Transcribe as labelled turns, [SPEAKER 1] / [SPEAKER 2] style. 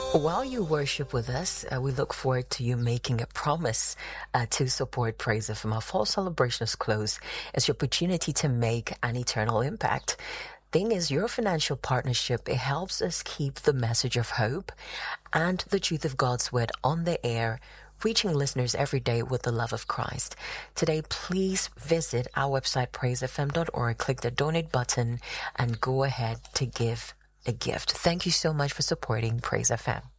[SPEAKER 1] While you worship with us, we look forward to you making a promise to support Praise FM. Our fall celebration is close. It's your opportunity to make an eternal impact. Thing is, your financial partnership, it helps us keep the message of hope and the truth of God's word on the air, reaching listeners every day with the love of Christ. Today, please visit our website, praisefm.org, click the donate button, and go ahead to give a gift. Thank you so much for supporting Praise FM.